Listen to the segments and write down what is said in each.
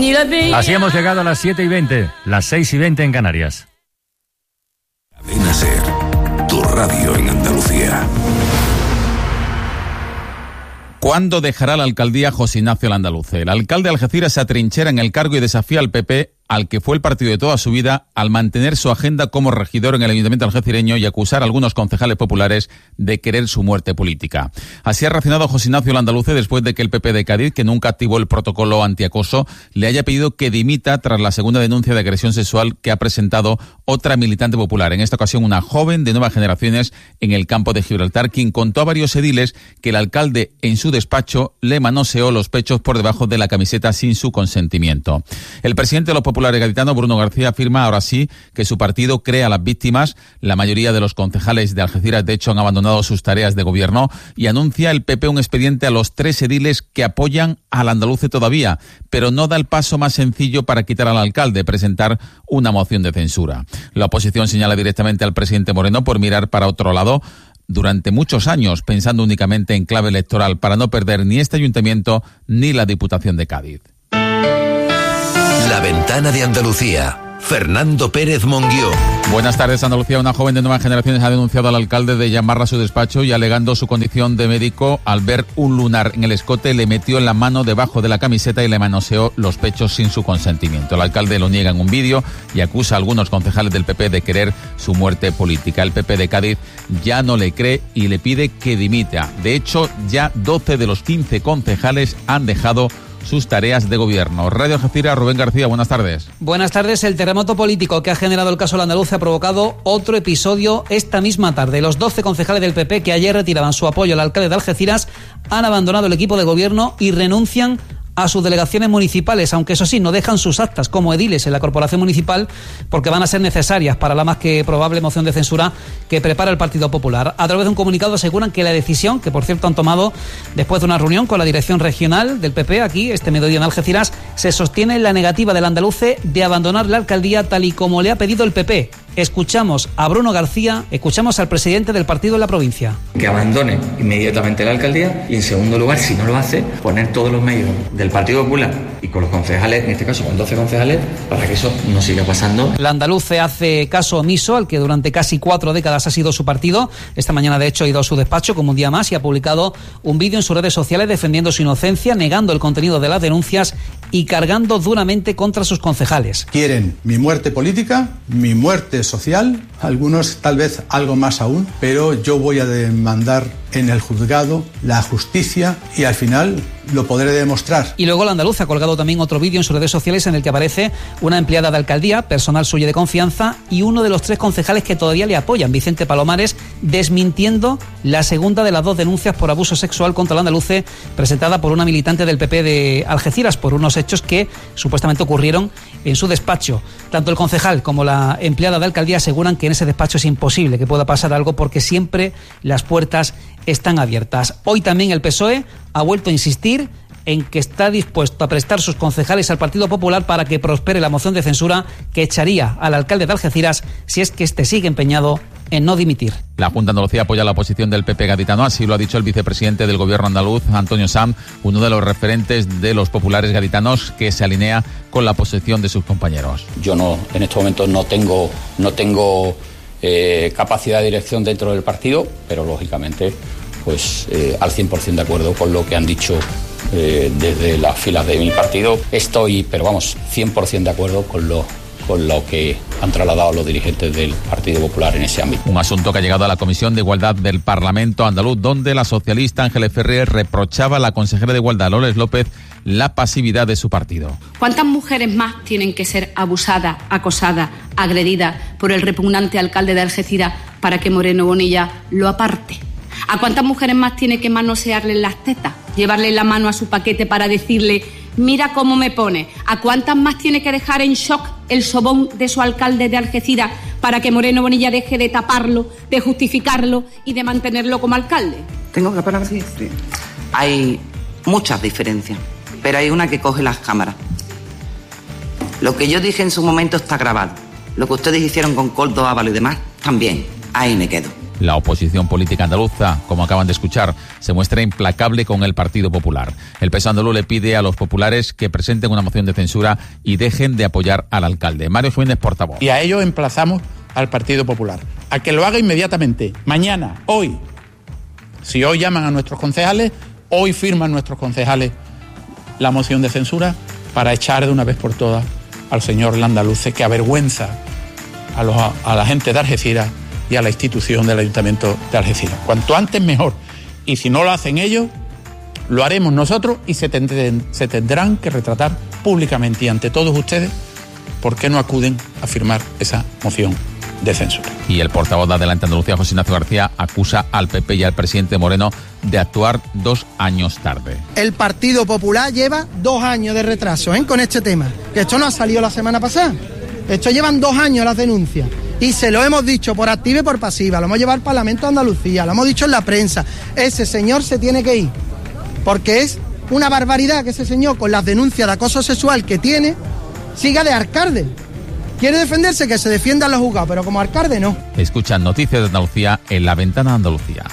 Así hemos llegado a las 7:20, las 6:20 en Canarias. Cadena SER, tu radio en Andalucía. ¿Cuándo dejará la alcaldía José Ignacio Landaluce? El alcalde de Algeciras se atrinchera en el cargo y desafía al PP, al que fue el partido de toda su vida, al mantener su agenda como regidor en el Ayuntamiento algecireño y acusar a algunos concejales populares de querer su muerte política. Así ha reaccionado José Ignacio Landaluce después de que el PP de Cádiz, que nunca activó el protocolo antiacoso, le haya pedido que dimita tras la segunda denuncia de agresión sexual que ha presentado otra militante popular, en esta ocasión una joven de nuevas generaciones en el campo de Gibraltar, quien contó a varios ediles que el alcalde en su despacho le manoseó los pechos por debajo de la camiseta sin su consentimiento. El presidente de los populares gaditanos, Bruno García, afirma ahora sí que su partido cree a las víctimas. La mayoría de los concejales de Algeciras, de hecho, han abandonado sus tareas de gobierno, y anuncia el PP un expediente a los 3 ediles que apoyan al andaluce todavía, pero no da el paso más sencillo para quitar al alcalde, presentar una moción de censura. La oposición señala directamente al presidente Moreno por mirar para otro lado durante muchos años, pensando únicamente en clave electoral para no perder ni este ayuntamiento ni la Diputación de Cádiz. La ventana de Andalucía. Fernando Pérez Monguió. Buenas tardes, Andalucía. Una joven de nuevas generaciones ha denunciado al alcalde de llamarla a su despacho y, alegando su condición de médico, al ver un lunar en el escote, le metió la mano debajo de la camiseta y le manoseó los pechos sin su consentimiento. El alcalde lo niega en un vídeo y acusa a algunos concejales del PP de querer su muerte política. El PP de Cádiz ya no le cree y le pide que dimita. De hecho, ya 12 de los 15 concejales han dejado sus tareas de gobierno. Radio Algeciras, Rubén García, buenas tardes. Buenas tardes. El terremoto político que ha generado el caso Landaluce ha provocado otro episodio esta misma tarde. Los 12 concejales del PP que ayer retiraban su apoyo al alcalde de Algeciras han abandonado el equipo de gobierno y renuncian a sus delegaciones municipales, aunque eso sí, no dejan sus actas como ediles en la corporación municipal porque van a ser necesarias para la más que probable moción de censura que prepara el Partido Popular. A través de un comunicado aseguran que la decisión, que por cierto han tomado después de una reunión con la dirección regional del PP aquí, este mediodía en Algeciras, se sostiene en la negativa del andaluce de abandonar la alcaldía tal y como le ha pedido el PP. Escuchamos a Bruno García, escuchamos al presidente del partido en la provincia. Que abandone inmediatamente la alcaldía y, en segundo lugar, si no lo hace, poner todos los medios del Partido Popular y con los concejales, en este caso con 12 concejales, para que eso no siga pasando. La andaluce hace caso omiso al que durante casi 4 décadas ha sido su partido. Esta mañana, de hecho, ha ido a su despacho como un día más y ha publicado un vídeo en sus redes sociales defendiendo su inocencia, negando el contenido de las denuncias y cargando duramente contra sus concejales. Quieren mi muerte política, mi muerte social, algunos tal vez algo más aún, pero yo voy a demandar en el juzgado la justicia y al final lo podré demostrar. Y luego la andaluza ha colgado también otro vídeo en sus redes sociales en el que aparece una empleada de alcaldía, personal suyo de confianza, y uno de los 3 concejales que todavía le apoyan, Vicente Palomares, desmintiendo la segunda de las 2 denuncias por abuso sexual contra el andaluce presentada por una militante del PP de Algeciras por unos hechos que supuestamente ocurrieron en su despacho. Tanto el concejal como la empleada de alcaldía aseguran que en ese despacho es imposible que pueda pasar algo porque siempre las puertas están abiertas. Hoy también el PSOE ha vuelto a insistir en que está dispuesto a prestar sus concejales al Partido Popular para que prospere la moción de censura que echaría al alcalde de Algeciras si es que este sigue empeñado en no dimitir. La Junta de Andalucía apoya la posición del PP gaditano, así lo ha dicho el vicepresidente del gobierno andaluz, Antonio Sanz, uno de los referentes de los populares gaditanos que se alinea con la posición de sus compañeros. Yo no, en estos momentos no tengo capacidad de dirección dentro del partido, pero lógicamente pues al 100% de acuerdo con lo que han dicho desde las filas de mi partido. Estoy, pero vamos, 100% de acuerdo con lo que han trasladado los dirigentes del Partido Popular en ese ámbito. Un asunto que ha llegado a la Comisión de Igualdad del Parlamento andaluz, donde la socialista Ángeles Ferrer reprochaba a la consejera de Igualdad, Loles López, la pasividad de su partido. ¿Cuántas mujeres más tienen que ser abusadas, acosadas, agredidas por el repugnante alcalde de Algeciras para que Moreno Bonilla lo aparte? ¿A cuántas mujeres más tiene que manosearle las tetas, llevarle la mano a su paquete para decirle mira cómo me pone? ¿A cuántas más tiene que dejar en shock el sobón de su alcalde de Algeciras para que Moreno Bonilla deje de taparlo, de justificarlo y de mantenerlo como alcalde? ¿Tengo la palabra? Sí. Hay muchas diferencias, pero hay una que coge las cámaras. Lo que yo dije en su momento está grabado. Lo que ustedes hicieron con Coldo, Ávalo y demás, también. Ahí me quedo. La oposición política andaluza, como acaban de escuchar, se muestra implacable con el Partido Popular. El PSOE andaluz le pide a los populares que presenten una moción de censura y dejen de apoyar al alcalde. Mario Jiménez, portavoz. Y a ello emplazamos al Partido Popular a que lo haga inmediatamente, mañana, hoy. Si hoy llaman a nuestros concejales, hoy firman nuestros concejales la moción de censura para echar de una vez por todas al señor Landaluce, que avergüenza a la gente de Algeciras y a la institución del Ayuntamiento de Algeciras. Cuanto antes mejor. Y si no lo hacen ellos, lo haremos nosotros y se tendrán que retratar públicamente y ante todos ustedes por qué no acuden a firmar esa moción de censura. Y el portavoz de Adelante Andalucía, José Ignacio García, acusa al PP y al presidente Moreno de actuar 2 años tarde. El Partido Popular lleva 2 años de retraso con este tema, que esto no ha salido la semana pasada. Esto llevan 2 años las denuncias. Y se lo hemos dicho por activa y por pasiva, lo hemos llevado al Parlamento de Andalucía, lo hemos dicho en la prensa. Ese señor se tiene que ir, porque es una barbaridad que ese señor, con las denuncias de acoso sexual que tiene, siga de alcalde. Quiere defenderse, que se defiendan los juzgados, pero como alcalde no. Escuchan Noticias de Andalucía en La Ventana de Andalucía.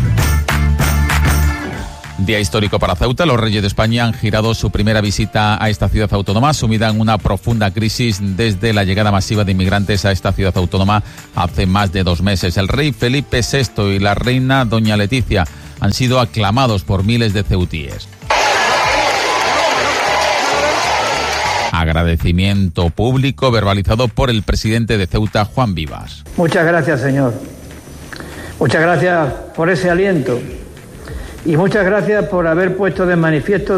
Día histórico para Ceuta. Los Reyes de España han girado su primera visita a esta ciudad autónoma, sumida en una profunda crisis desde la llegada masiva de inmigrantes a esta ciudad autónoma hace más de 2 meses. El rey Felipe VI y la reina doña Leticia han sido aclamados por miles de ceutíes. Agradecimiento público verbalizado por el presidente de Ceuta, Juan Vivas. Muchas gracias, señor. Muchas gracias por ese aliento. Y muchas gracias por haber puesto de manifiesto